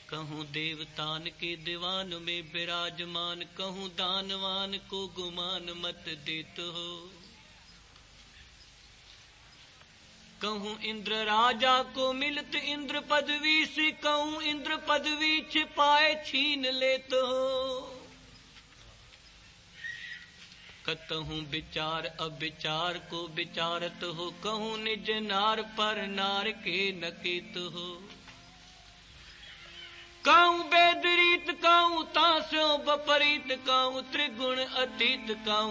कहूँ देवतान के दीवान में विराजमान, कहूँ दानवान को गुमान मत देत हो। कहूँ इंद्र राजा को मिलत इंद्र पदवी से, कहूँ इंद्र पदवी छिपाए छीन लेत हो। कतहूँ विचार अविचार को विचारत हो, कहूँ निज नार पर नार के नकेत हो। कहूँ वेद रीत कहूँ तास्यों बपरीत, कहूँ त्रिगुण अतीत कहूँ